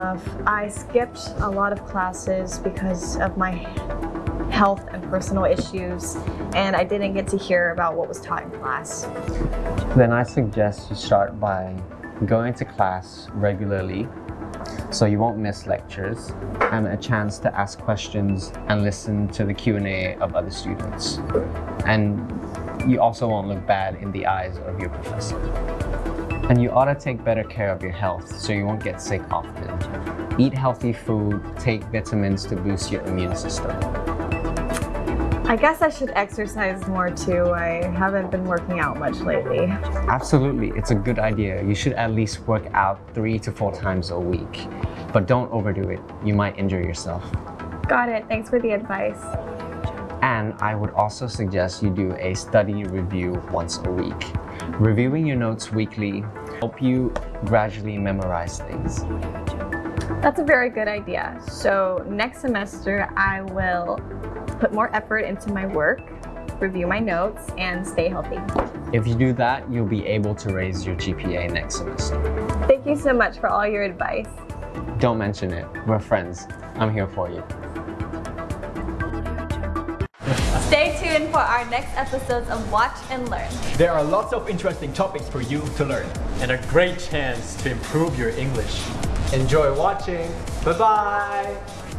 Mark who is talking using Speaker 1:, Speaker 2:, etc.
Speaker 1: I skipped a lot of classes because of my health and personal issues, and I didn't get to hear about what was taught in class.
Speaker 2: Then I suggest you start by going to class regularly so you won't miss lectures and a chance to ask questions and listen to the Q&A of other students. And you also won't look bad in the eyes of your professor. And you ought to take better care of your health so you won't get sick often. Eat healthy food, take vitamins to boost your immune system.
Speaker 1: I guess I should exercise more too. I haven't been working out much lately.
Speaker 2: Absolutely, it's a good idea. You should at least work out 3 to 4 times a week. But don't overdo it. You might injure yourself.
Speaker 1: Got it. Thanks for the advice.
Speaker 2: And I would also suggest you do a study review once a week. Reviewing your notes weekly help you gradually memorize things.
Speaker 1: That's a very good idea. So next semester, I will put more effort into my work, review my notes, and stay healthy.
Speaker 2: If you do that, you'll be able to raise your GPA next semester.
Speaker 1: Thank you so much for all your advice.
Speaker 2: Don't mention it. We're friends. I'm here for you.
Speaker 1: Stay tuned for our next episodes of Watch and Learn.
Speaker 3: There are lots of interesting topics for you to learn.
Speaker 4: And a great chance to improve your English.
Speaker 3: Enjoy watching. Bye-bye.